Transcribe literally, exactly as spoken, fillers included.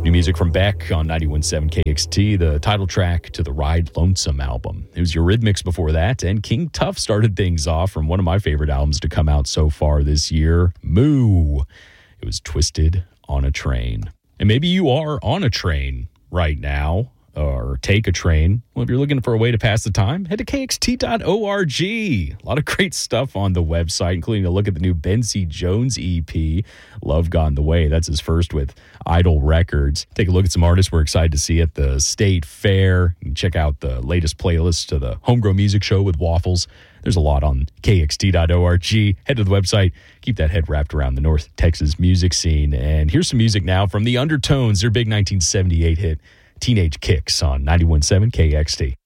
New music from Beck on ninety-one point seven K X T, the title track to the Ride Lonesome album. It was Eurythmics before that, and King Tuff started things off from one of my favorite albums to come out so far this year, Moo. It was Twisted on a Train. And maybe you are on a train right now, or take a train. Well, if you're looking for a way to pass the time, head to K X T dot org. A lot of great stuff on the website, including a look at the new Ben C. Jones E P, Love Got in the Way. That's his first with Idol Records. Take a look at some artists we're excited to see at the State Fair. You can check out the latest playlist to the Homegrown Music Show with Waffles. There's a lot on K X T dot org. Head to the website. Keep that head wrapped around the North Texas music scene. And here's some music now from the Undertones, their big nineteen seventy-eight hit, Teenage Kicks on ninety-one point seven K X T.